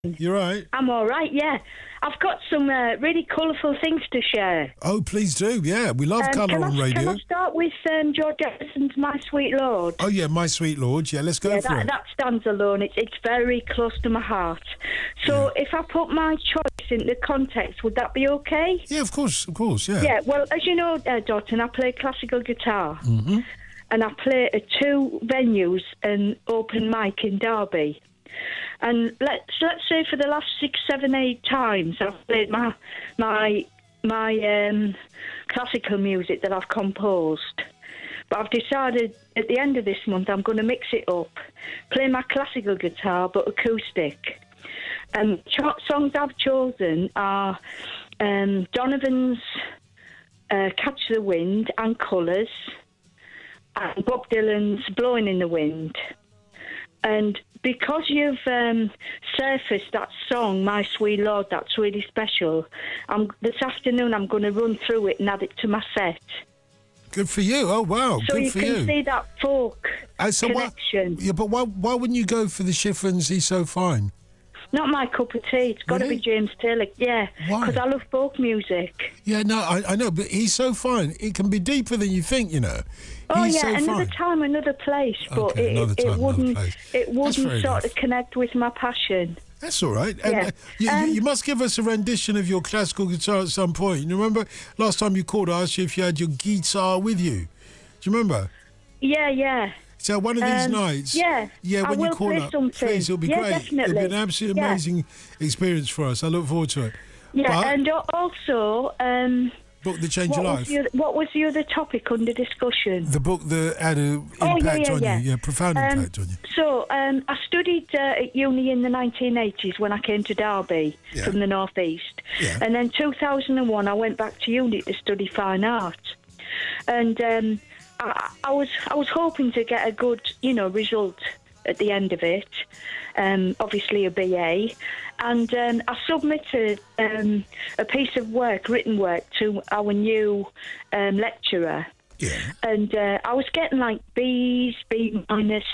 You're right. I'm all right, yeah. I've got some really colourful things to share. Oh, please do. Yeah, we love colour on radio. Can I start with George Jefferson's My Sweet Lord? Oh, yeah, My Sweet Lord. Yeah, let's go for it. That stands alone. It's very close to my heart. So if I put my choice into context, would that be okay? Yeah, of course, yeah. Yeah, well, as you know, Dalton, I play classical guitar. Mm-hmm. And I play at 2 venues and open mic in Derby. And let's say for the last 6, 7, 8 times I've played my classical music that I've composed. But I've decided at the end of this month I'm going to mix it up, play my classical guitar but acoustic. And songs I've chosen are Donovan's Catch the Wind and Colours, and Bob Dylan's Blowing in the Wind. And because you've surfaced that song, My Sweet Lord, that's really special, this afternoon I'm going to run through it and add it to my set. Good for you. Oh, wow. So good you for can see that folk connection. But why wouldn't you go for the Chiffons, He's So Fine? Not my cup of tea. It's got to be James Taylor. Yeah, because I love folk music. Yeah, no, I know, but He's So Fine. It can be deeper than you think, you know. Oh, He's yeah, so another fine. time, another place. But Okay, it wouldn't sort of connect with my passion. That's all right. Yeah. You must give us a rendition of your classical guitar at some point. You remember last time you called, I asked you if you had your guitar with you. Do you remember? Yeah. So one of these nights, when I you will call play up, something. please, it'll be great. Definitely. It'll be an absolutely amazing experience for us. I look forward to it. Yeah, and also... book that changed your life. What was the other topic under discussion? The book that had an impact on you. Yeah, profound impact on you. So I studied at uni in the 1980s when I came to Derby from the North East. Yeah. And then 2001 I went back to uni to study fine art. And I was hoping to get a good, result at the end of it. Obviously a BA. And I submitted a piece of work, written work, to our new lecturer. Yeah. And I was getting like B's, B-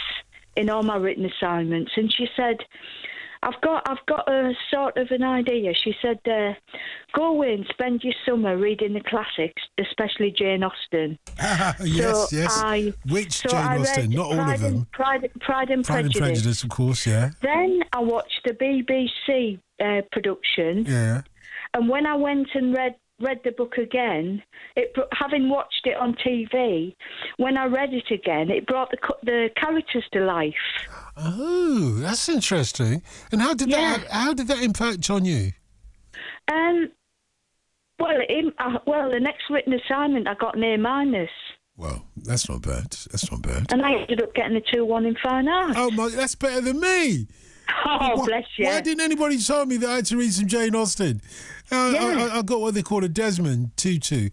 in all my written assignments. And she said, I've got a sort of an idea. She said, go away and spend your summer reading the classics, especially Jane Austen. Yes. Which Jane Austen? Not all of them. Pride and Prejudice, of course, yeah. Then I watched the BBC production. Yeah. And when I went and read the book again, having watched it on TV, when I read it again, it brought the characters to life. Oh, that's interesting. And how did that impact on you? Well, the next written assignment I got an A-. Well, that's not bad. And I ended up getting a 2-1 in fine art. Oh my, that's better than me. Oh, bless you. Why didn't anybody tell me that I had to read some Jane Austen? I got what they call a Desmond Tutu.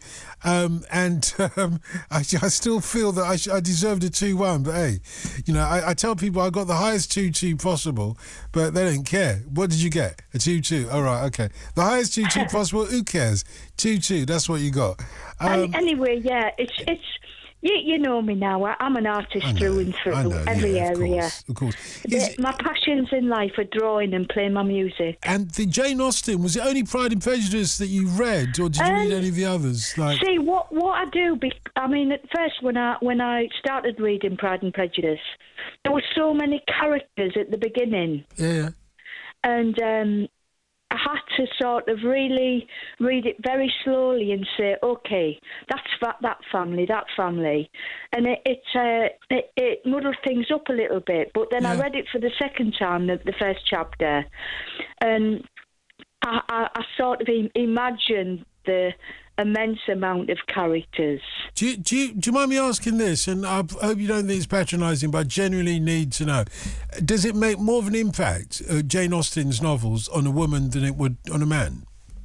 I still feel that I deserved a 2-1. But hey, I tell people I got the highest 2-2 possible, but they don't care. What did you get? A 2-2. All right, okay. The highest 2-2 possible, who cares? 2-2, that's what you got. Anyway, it's... You know me now. I'm an artist through and through, every area. Of course. My passions in life are drawing and playing my music. And the Jane Austen, was it only Pride and Prejudice that you read, or did you read any of the others? See, what I do, at first when I started reading Pride and Prejudice, there were so many characters at the beginning. Yeah. And I had to sort of really read it very slowly and say, okay, that's that family, and it muddled things up a little bit. But then I read it for the second time, the first chapter, and I sort of imagined the immense amount of characters. Do you mind me asking this? And I hope you don't think it's patronising, but I genuinely need to know. Does it make more of an impact, Jane Austen's novels, on a woman than it would on a man?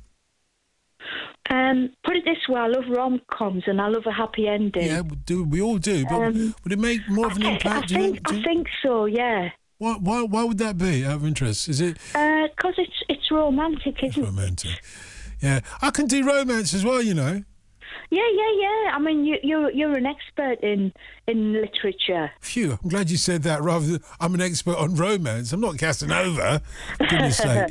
Put it this way, I love rom-coms and I love a happy ending. Yeah, we all do. But would it make more of an impact? I think so, yeah. Why would that be, out of interest? Is it... Because it's romantic, isn't it? Romantic. Yeah, I can do romance as well, Yeah. I mean, you're an expert in literature. Phew, I'm glad you said that rather than I'm an expert on romance. I'm not Casanova, for goodness sake.